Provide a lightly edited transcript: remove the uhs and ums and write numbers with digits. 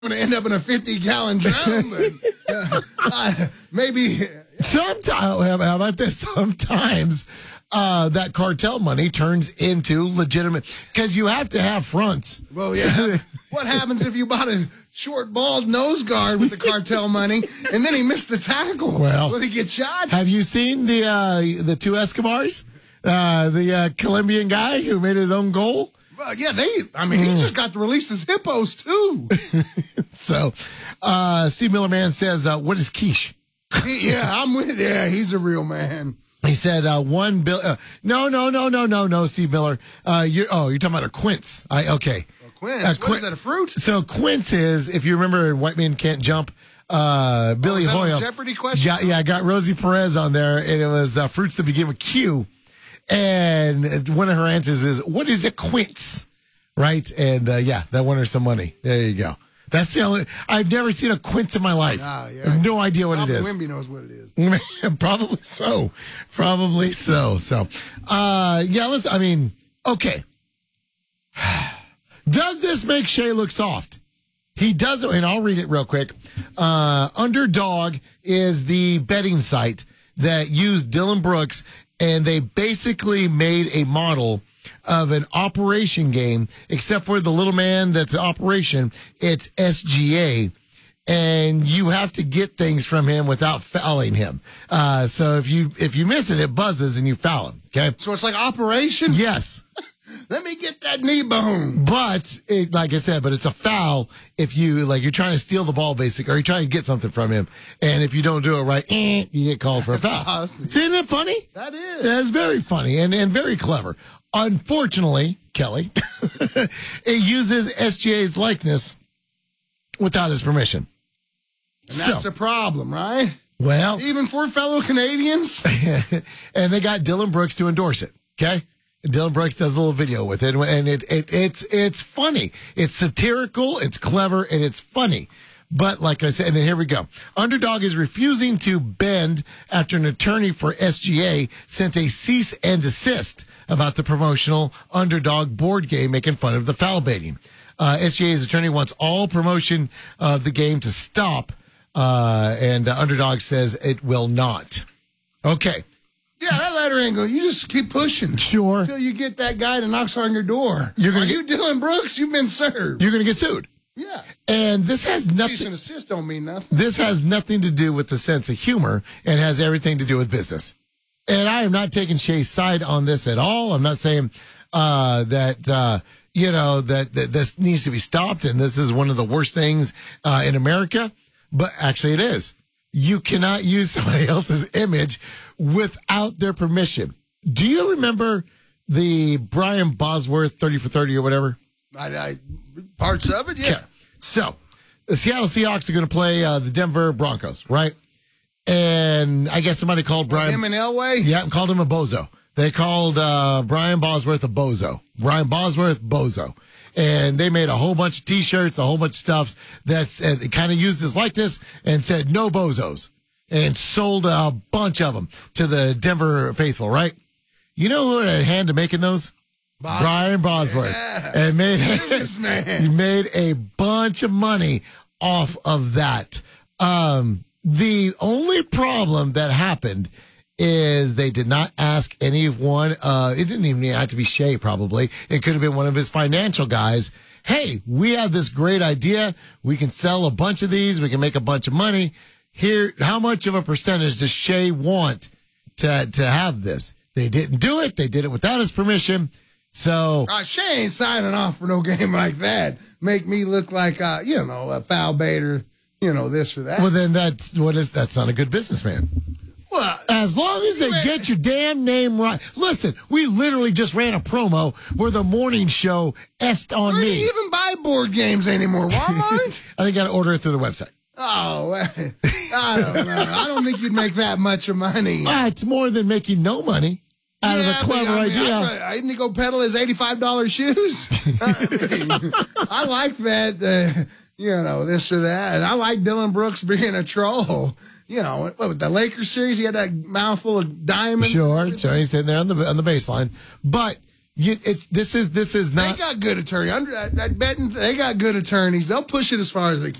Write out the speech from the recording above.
going to end up in a 50-gallon drum, but maybe. Sometimes, how about this? Sometimes that cartel money turns into legitimate, because you have to have fronts. Well, yeah. What happens if you bought a short, bald nose guard with the cartel money, and then he missed the tackle? Well, will he get shot? Have you seen the two Escobars? The Colombian guy who made his own goal? Well, yeah, he just got to release his hippos, too. So, Steve Miller Man says, what is quiche? I'm with you. Yeah, he's a real man. He said, $1 billion. No, Steve Miller. You're talking about a quince. Okay. Quince? What is that, a fruit? So quince is, if you remember White Men Can't Jump, Billy Hoyle. Jeopardy question? Yeah, got Rosie Perez on there, and it was fruits that begin with Q. And one of her answers is, what is a quince? Right? And that won her some money. There you go. That's the only, I've never seen a quince in my life. I have no idea what it is. Wimby knows what it is. Probably so. So, okay. Does this make Shea look soft? He doesn't, and I'll read it real quick. Underdog is the betting site that used Dylan Brooks, and they basically made a model of an operation game, except for the little man that's operation. It's SGA, and you have to get things from him without fouling him. So if you miss it, it buzzes and you foul him. Okay, so it's like operation. Yes. Let me get that knee bone. But like I said, it's a foul if you're trying to steal the ball, basically, or you're trying to get something from him, and if you don't do it right, you get called for a foul. Awesome. Isn't it funny? That is. That's very funny and very clever. Unfortunately, Kelly, it uses SGA's likeness without his permission. And that's a problem, right? Well, even for fellow Canadians. And they got Dylan Brooks to endorse it. Okay. Dylan Brooks does a little video with it, and it's funny. It's satirical, it's clever, and it's funny. But like I said, and then here we go. Underdog is refusing to bend after an attorney for SGA sent a cease and desist about the promotional Underdog board game making fun of the foul baiting. SGA's attorney wants all promotion of the game to stop, and Underdog says it will not. Okay. Yeah, that letter ain't going. You just keep pushing. Sure. Until you get that guy that knocks on your door. You Dylan Brooks? You've been served. You're going to get sued. Yeah. And this has nothing. Cease and desist don't mean nothing. This has nothing to do with the sense of humor and has everything to do with business. And I am not taking Shea's side on this at all. I'm not saying that this needs to be stopped and this is one of the worst things in America. But actually, it is. You cannot use somebody else's image without their permission. Do you remember the Brian Bosworth 30 for 30 or whatever? Parts of it, yeah. Okay. So, the Seattle Seahawks are going to play the Denver Broncos, right? And I guess somebody called Brian. Him and Elway? Yeah, called him a bozo. They called Brian Bosworth a bozo. Brian Bosworth, bozo. And they made a whole bunch of T-shirts, a whole bunch of stuff that's kind of used his likeness and said, no bozos. And sold a bunch of them to the Denver faithful, right? You know who had a hand to making those? Brian Bosworth. Yeah. And he made a bunch of money off of that. The only problem that happened is they did not ask anyone. It didn't even have to be Shea, probably. It could have been one of his financial guys. Hey, we have this great idea. We can sell a bunch of these. We can make a bunch of money. Here, how much of a percentage does Shea want to have this? They didn't do it. They did it without his permission. So Shea ain't signing off for no game like that. Make me look like a foul baiter, this or that. Well, then that's not a good businessman. Well, as long as they get your damn name right. Listen, we literally just ran a promo where the morning show est on me. Where do you even buy board games anymore? Walmart? I think you got to order it through the website. Oh, I don't know. I don't think you'd make that much of money. It's more than making no money out of a clever idea. I didn't go peddle his $85 shoes. I like that, this or that. And I like Dylan Brooks being a troll. With the Lakers series, he had that mouthful of diamonds. Sure, so he's sitting there on the baseline. But This is They not. got good attorneys. I bet they got good attorneys. They'll push it as far as they can.